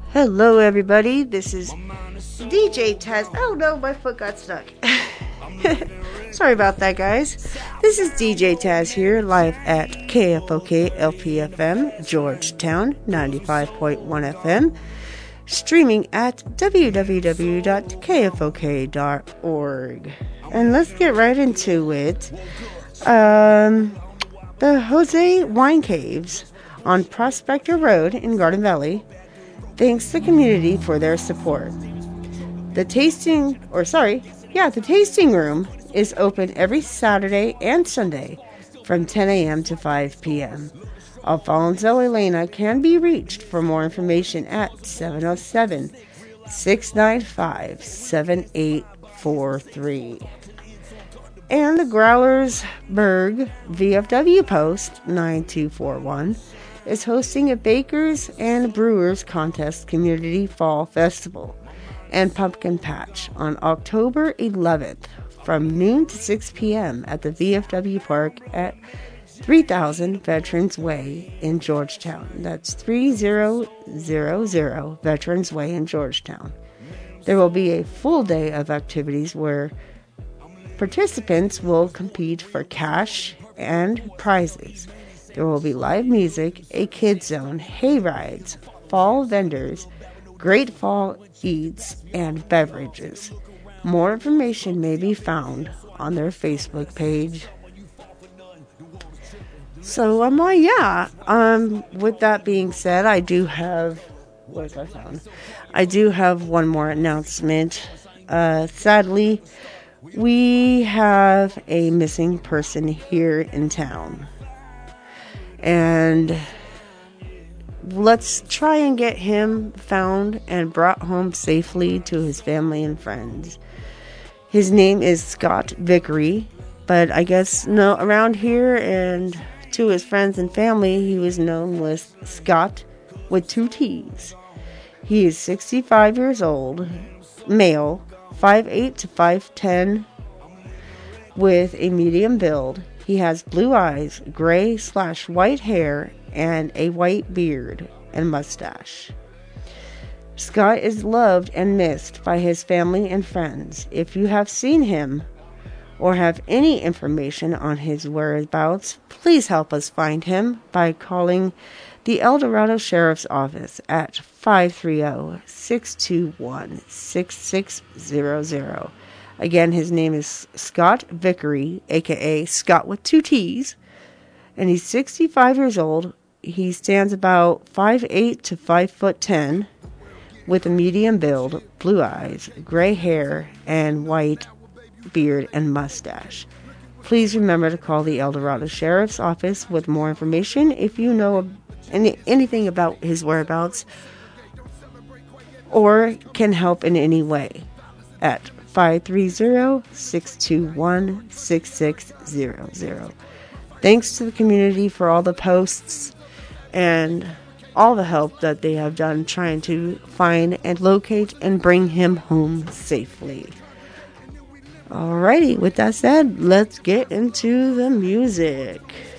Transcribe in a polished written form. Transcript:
Hello, everybody. This is DJ Taz. Oh no, my foot got stuck. Sorry about that, guys. This is DJ Taz here, live at KFOK LPFM, Georgetown 95.1 FM, streaming at www.kfok.org. And let's get right into it. The Jose Wine Caves on Prospector Road in Garden Valley thanks the community for their support. The tasting room is open every Saturday and Sunday from 10 a.m. to 5 p.m. Alfonso Elena can be reached for more information at 707-695-7843. And the Growlersburg VFW Post 9241 is hosting a Bakers and Brewers Contest Community Fall Festival and Pumpkin Patch on October 11th from noon to 6 p.m. at the VFW Park at 3000 Veterans Way in Georgetown. That's 3000 Veterans Way in Georgetown. There will be a full day of activities where participants will compete for cash and prizes. There will be live music, a kids zone, hay rides, fall vendors, great fall eats, and beverages. More information may be found on their Facebook page. So, with that being said, I do have one more announcement. Sadly, we have a missing person here in town. And let's try and get him found and brought home safely to his family and friends. His name is Scott Vickery, but I guess around here and to his friends and family, he was known as Scott with 2 T's. He is 65 years old, male, 5'8" to 5'10", with a medium build. He has blue eyes, gray/white hair, and a white beard and mustache. Scott is loved and missed by his family and friends. If you have seen him or have any information on his whereabouts, please help us find him by calling the El Dorado Sheriff's Office at 530-621-6600. Again, his name is Scott Vickery, aka Scott with 2 T's, and he's 65 years old. He stands about 5'8" to 5'10", with a medium build, blue eyes, gray hair, and white beard and mustache. Please remember to call the El Dorado Sheriff's Office with more information if you know anything about his whereabouts or can help in any way at 530-621-6600. Thanks to the community for all the posts and all the help that they have done trying to find and locate and bring him home safely. Alrighty, with that said, let's get into the music.